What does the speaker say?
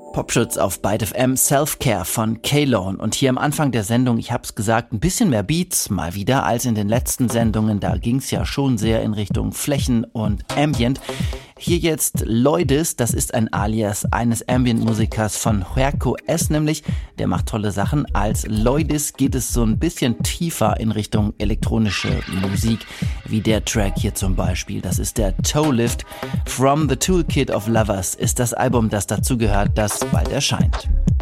Popschutz auf Byte FM, Self-Care von K-Lone. Und hier am Anfang der Sendung, ich hab's gesagt, ein bisschen mehr Beats mal wieder als in den letzten Sendungen. Da ging's ja schon sehr in Richtung Flächen und Ambient. Hier jetzt Loidis, das ist ein Alias eines Ambient-Musikers von Huerco S. nämlich. Der macht tolle Sachen. Als Loidis geht es so ein bisschen tiefer in Richtung elektronische Musik, wie der Track hier zum Beispiel. Das ist der Toe Lift. From the Toolkit of Lovers ist das Album, das dazugehört, das bald erscheint.